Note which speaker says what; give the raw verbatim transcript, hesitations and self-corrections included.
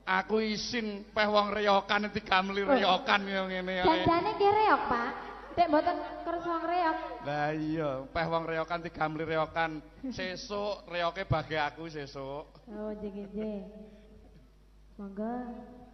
Speaker 1: Aku isin peh wong reyokan digamli reyokan yo ngene ae.
Speaker 2: Dandane nggih reok, Pak. Dek mboten kersa wong reok.
Speaker 1: Lah iya, peh wong reyokan digamli reyokan. Sesuk reyoke bagi aku sesuk.
Speaker 2: Oh, nggih nggih. Monggo.